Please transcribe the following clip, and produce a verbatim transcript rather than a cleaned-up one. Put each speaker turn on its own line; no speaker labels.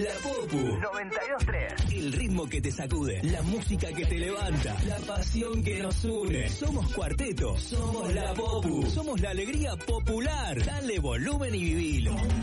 La Popu
noventa y dos tres.
El ritmo que te sacude, la música que te levanta, la pasión que nos une. Somos Cuarteto, somos La Popu, somos la alegría popular. Dale volumen y vivilo.